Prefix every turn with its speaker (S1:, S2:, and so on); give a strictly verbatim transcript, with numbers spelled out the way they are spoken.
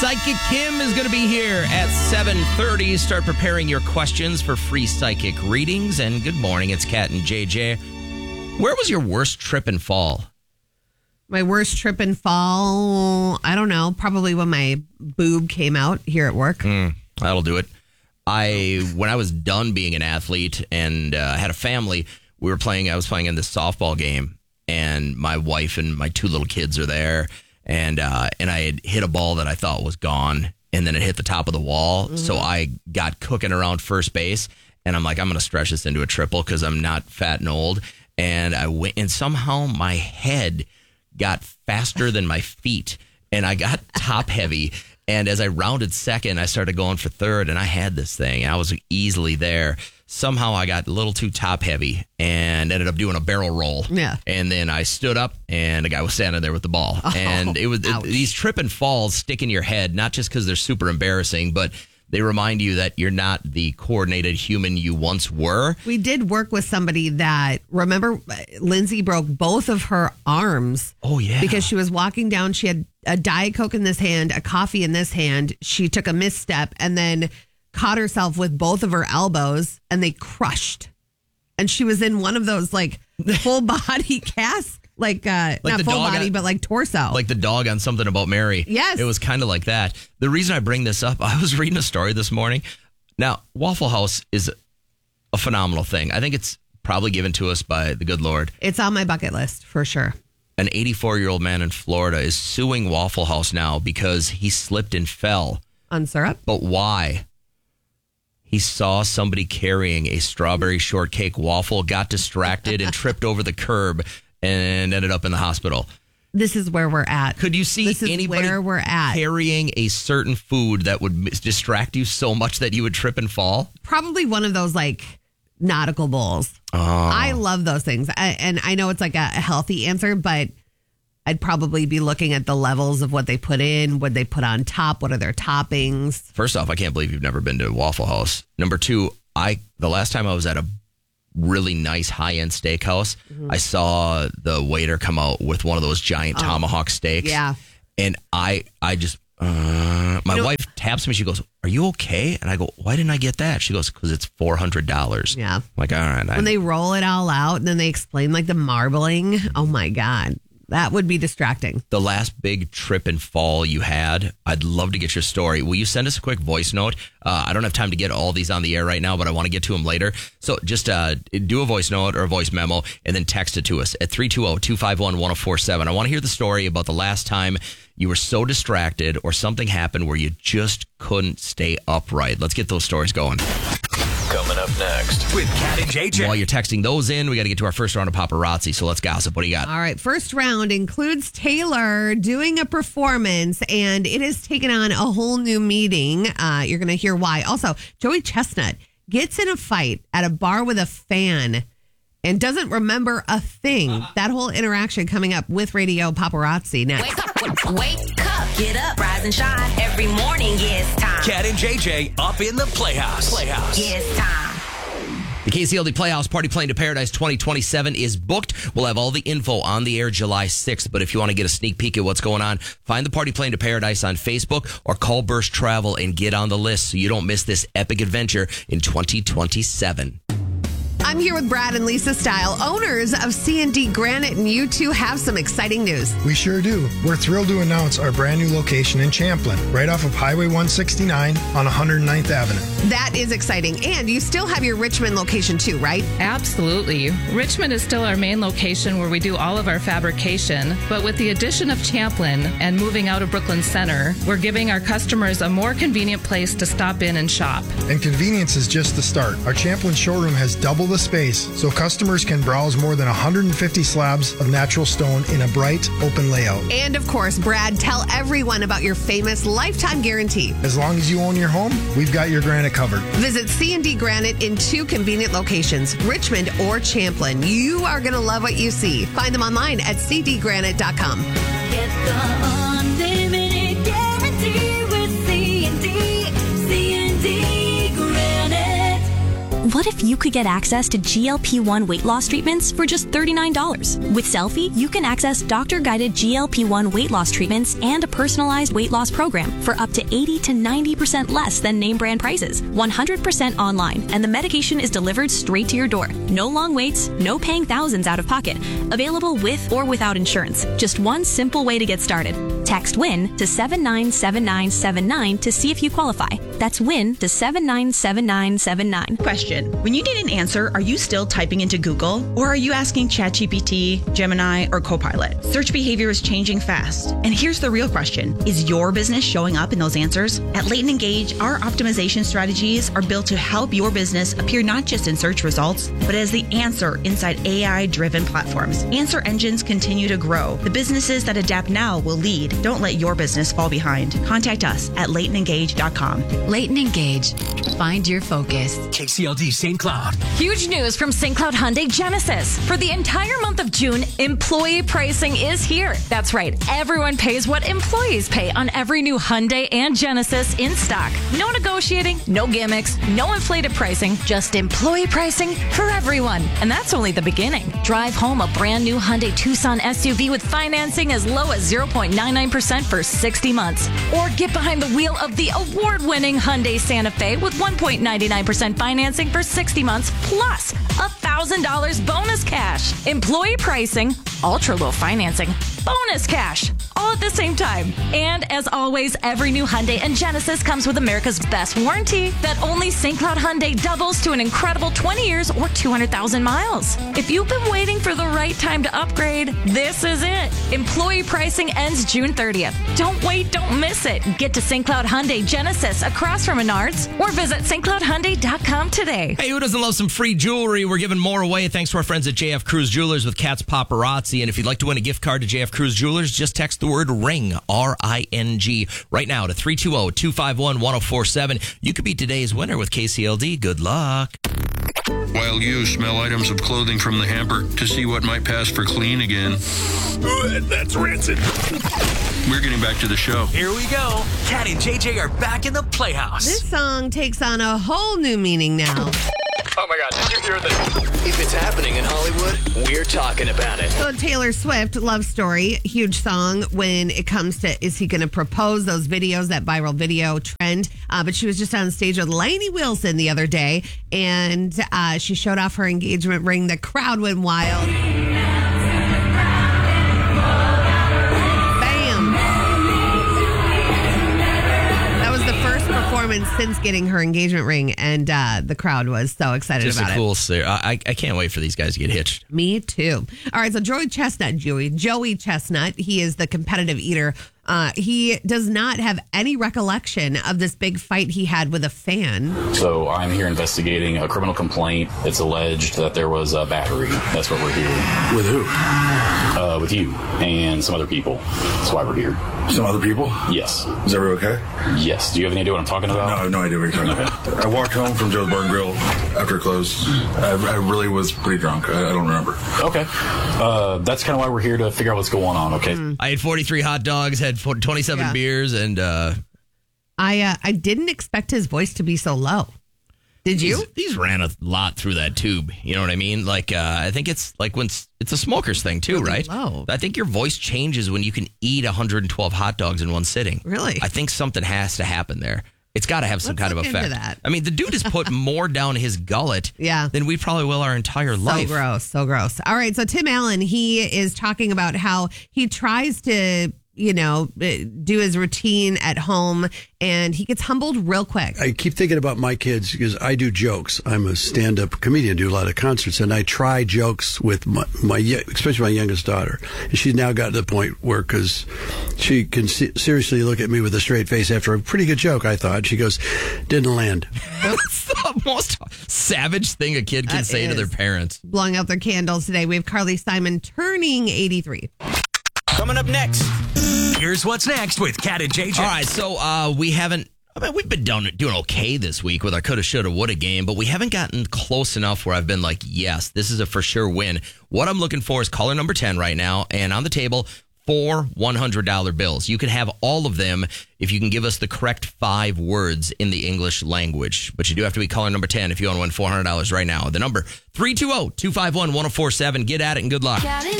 S1: Psychic Kim is going to be here at seven thirty. Start preparing your questions for free psychic readings. And good morning, it's Kat and J J. Where was your worst trip and fall?
S2: My worst trip and fall, I don't know, probably when my boob came out here at work.
S1: Mm, that'll do it. I when I was done being an athlete and uh, had a family, we were playing. I was playing in this softball game, and my wife and my two little kids are there, and uh, and I had hit a ball that I thought was gone, and then it hit the top of the wall. Mm-hmm. So I got cooking around first base, and I'm like, I'm going to stretch this into a triple because I'm not fat and old. And I went, and somehow my head got faster than my feet, and I got top heavy. And as I rounded second, I started going for third, and I had this thing. I was easily there. Somehow I got a little too top heavy and ended up doing a barrel roll.
S2: Yeah.
S1: And then I stood up, and the guy was standing there with the ball. Oh, and it was it, these trip and falls stick in your head, not just because they're super embarrassing, but they remind you that you're not the coordinated human you once were.
S2: We did work with somebody that, remember, Lindsay broke both of her arms.
S1: Oh, yeah.
S2: Because she was walking down. She had a Diet Coke in this hand, a coffee in this hand. She took a misstep and then caught herself with both of her elbows, and they crushed. And she was in one of those, like, full body casts. Like, uh,
S1: like
S2: not full body,
S1: on,
S2: but like torso.
S1: Like the dog on Something About Mary.
S2: Yes.
S1: It was kind of like that. The reason I bring this up, I was reading a story this morning. Now, Waffle House is a phenomenal thing. I think it's probably given to us by the good Lord.
S2: It's on my bucket list, for sure.
S1: An eighty-four-year-old man in Florida is suing Waffle House now because he slipped and fell.
S2: On syrup?
S1: But why? He saw somebody carrying a strawberry shortcake waffle, got distracted, and tripped over the curb and ended up in the hospital.
S2: This is where we're at.
S1: Could you see
S2: this is
S1: anybody
S2: where we're at.
S1: carrying a certain food that would distract you so much that you would trip and fall?
S2: Probably one of those, like, nautical bowls.
S1: Oh.
S2: I love those things. I, and I know it's like a, a healthy answer, but I'd probably be looking at the levels of what they put in, what they put on top, what are their toppings.
S1: First off, I can't believe you've never been to Waffle House. Number two, I the last time I was at a really nice high-end steakhouse, mm-hmm. I saw the waiter come out with one of those giant oh, tomahawk steaks.
S2: Yeah.
S1: And I I just, uh, my you know, wife taps me. She goes, "Are you okay?" And I go, "Why didn't I get that?" She goes, "Because it's four hundred dollars.
S2: Yeah. I'm
S1: like, all right.
S2: When I, they roll it all out and then they explain like the marbling. Oh, my God. That would be distracting.
S1: The last big trip and fall you had, I'd love to get your story. Will you send us a quick voice note? Uh, I don't have time to get all these on the air right now, but I want to get to them later. So just uh, do a voice note or a voice memo and then text it to us at three two zero, two five one, one zero four seven. I want to hear the story about the last time you were so distracted or something happened where you just couldn't stay upright. Let's get those stories going.
S3: Coming up next with Kat and J J.
S1: While you're texting those in, we got to get to our first round of paparazzi. So let's gossip. What do you got?
S2: All right. First round includes Taylor doing a performance, and it has taken on a whole new meaning. Uh, you're going to hear why. Also, Joey Chestnut gets in a fight at a bar with a fan and doesn't remember a thing. That whole interaction coming up with Radio Paparazzi next.
S4: Wake up, wake up, get up, rise and shine. Every morning, yeah, it's time.
S3: Kat and J J up in the Playhouse. Playhouse.
S4: Yeah, it's time.
S1: The K C L D Playhouse Party Plane to Paradise twenty twenty-seven is booked. We'll have all the info on the air July sixth. But if you want to get a sneak peek at what's going on, find the Party Plane to Paradise on Facebook or call Burst Travel and get on the list so you don't miss this epic adventure in twenty twenty-seven.
S2: I'm here with Brad and Lisa Style, owners of C and D Granite, and you two have some exciting news.
S5: We sure do. We're thrilled to announce our brand new location in Champlin, right off of Highway one sixty-nine on one hundred ninth Avenue.
S2: That is exciting. And you still have your Richmond location too, right?
S6: Absolutely. Richmond is still our main location where we do all of our fabrication, but with the addition of Champlin and moving out of Brooklyn Center, we're giving our customers a more convenient place to stop in and shop.
S5: And convenience is just the start. Our Champlin showroom has double the space, so customers can browse more than one hundred fifty slabs of natural stone in a bright, open layout.
S2: And of course, Brad, tell everyone about your famous lifetime guarantee.
S5: As long as you own your home, we've got your granite covered.
S2: Visit C and D Granite in two convenient locations, Richmond or Champlin. You are going to love what you see. Find them online at c d granite dot com.
S7: Get the unlimited guarantee with C and D, C and D Granite.
S8: What if Self, you could get access to G L P one weight loss treatments for just thirty-nine dollars. With Selfie, you can access doctor-guided G L P one weight loss treatments and a personalized weight loss program for up to eighty to ninety percent less than name brand prices, one hundred percent online, and the medication is delivered straight to your door. No long waits, no paying thousands out of pocket. Available with or without insurance. Just one simple way to get started. Text WIN to seven nine seven nine seven nine to see if you qualify. That's WIN to seven nine seven nine seven nine.
S9: Question. When you need an answer, are you still typing into Google? Or are you asking ChatGPT, Gemini, or Copilot? Search behavior is changing fast. And here's the real question. Is your business showing up in those answers? At Leighton Engage, our optimization strategies are built to help your business appear not just in search results, but as the answer inside A I-driven platforms. Answer engines continue to grow. The businesses that adapt now will lead. Don't let your business fall behind. Contact us at leighton engage dot com.
S10: Leighton Engage. Find your focus.
S3: K C L D Saint Cloud.
S11: Huge news from Saint Cloud Hyundai Genesis. For the entire month of June, employee pricing is here. That's right. Everyone pays what employees pay on every new Hyundai and Genesis in stock. No negotiating, no gimmicks, no inflated pricing, just employee pricing for everyone. And that's only the beginning. Drive home a brand new Hyundai Tucson S U V with financing as low as zero point nine nine percent for sixty months. Or get behind the wheel of the award-winning Hyundai Santa Fe with one point nine nine percent financing for sixty months plus one thousand dollars bonus cash. Employee pricing, ultra-low financing, bonus cash, all at the same time. And as always, every new Hyundai and Genesis comes with America's best warranty that only Saint Cloud Hyundai doubles to an incredible twenty years or two hundred thousand miles. If you've been waiting for the right time to upgrade, this is it. Employee pricing ends June thirtieth. Don't wait, don't miss it. Get to Saint Cloud Hyundai Genesis across from Menards or visit st cloud hyundai dot com today.
S1: Hey, who doesn't love some free jewelry? We're giving more away thanks to our friends at J F Cruz Jewelers with Cat's Paparazzi. And if you'd like to win a gift card to J F Cruz Jewelers, just text the word RING, R I N G, right now to three two zero, two five one, one zero four seven. You could be today's winner with K C L D. Good luck.
S12: While you smell items of clothing from the hamper to see what might pass for clean again.
S3: That's rancid.
S12: We're getting back to the show.
S3: Here we go. Cat and J J are back in the Playhouse.
S2: This song takes on a whole new meaning now.
S3: Oh my God, did you hear this? If it's happening in Hollywood, we're talking about it.
S2: So Taylor Swift, Love Story, huge song when it comes to is he going to propose, those videos, that viral video trend. Uh, but she was just on stage with Lainey Wilson the other day, and uh, she showed off her engagement ring. The crowd went wild. Performance since getting her engagement ring, and uh, the crowd was so excited
S1: Just
S2: about
S1: a cool
S2: it.
S1: ser- I, I can't wait for these guys to get hitched.
S2: Me too. All right, so Joey Chestnut, Joey, Joey Chestnut, he is the competitive eater. Uh, he does not have any recollection of this big fight he had with a fan.
S13: So I'm here investigating a criminal complaint. It's alleged that there was a battery. That's what we're here.
S14: With who?
S13: Uh, with you and some other people. That's why we're here.
S14: Some other people?
S13: Yes.
S14: Is everyone okay?
S13: Yes. Do you have any idea what I'm talking about?
S14: No, I have no idea what you're talking
S13: okay.
S14: about. I walked home from Joe's Bar and Grill after it closed. I, I really was pretty drunk. I, I don't remember.
S13: Okay. Uh, that's kind of why we're here, to figure out what's going on, okay?
S2: Mm.
S1: I ate forty-three hot dogs, had twenty-seven
S2: Yeah.
S1: beers, and uh,
S2: I uh, I didn't expect his voice to be so low. Did you?
S1: These, these ran a lot through that tube. You know what I mean? Like, uh, I think it's like when it's, it's a smoker's thing too,
S2: Really
S1: right?
S2: low.
S1: I think your voice changes when you can eat one hundred twelve hot dogs in one sitting.
S2: Really?
S1: I think something has to happen there. It's got to have some
S2: Let's
S1: kind of
S2: look into
S1: effect.
S2: that.
S1: I mean, the dude has put more down his gullet
S2: Yeah.
S1: than we probably will our entire life.
S2: So gross, so gross. All right, so Tim Allen, he is talking about how he tries to, you know, do his routine at home, and he gets humbled real quick.
S15: I keep thinking about my kids because I do jokes. I'm a stand-up comedian, do a lot of concerts, and I try jokes with my, my especially my youngest daughter. And she's now got to the point where, because she can se- seriously look at me with a straight face after a pretty good joke, I thought. She goes, didn't land.
S1: That's the most savage thing a kid can
S2: That
S1: say to
S2: is.
S1: their parents.
S2: Blowing out their candles today. We have Carly Simon turning eighty-three.
S3: Coming up next, here's what's next with Cat and J J.
S1: All right, so uh, we haven't. I mean, we've been done, doing okay this week with our coulda, shoulda, woulda game, but we haven't gotten close enough where I've been like, yes, this is a for sure win. What I'm looking for is caller number ten right now, and on the table, four one hundred dollar bills. You can have all of them if you can give us the correct five words in the English language. But you do have to be caller number ten if you want to win four hundred dollars right now. The number three two zero, two five one, one zero four seven. Get at it and good luck.
S7: Got an